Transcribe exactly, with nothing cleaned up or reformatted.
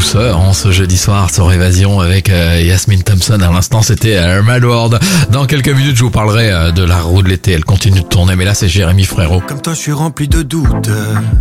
douceur en ce jeudi soir sur Évasion avec euh, Yasmine Thompson. À l'instant, c'était euh, Mad World. Dans quelques minutes, je vous parlerai euh, de la roue de l'été. Elle continue de tourner, mais là, c'est Jérémy Frérot. Comme toi, je suis rempli de doutes.